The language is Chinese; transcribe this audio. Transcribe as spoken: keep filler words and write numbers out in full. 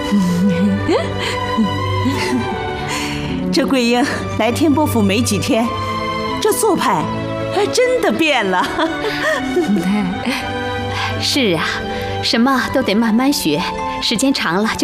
这桂英来天波府没几天，这做派还真的变了。 是啊，什么都得慢慢学，时间长了就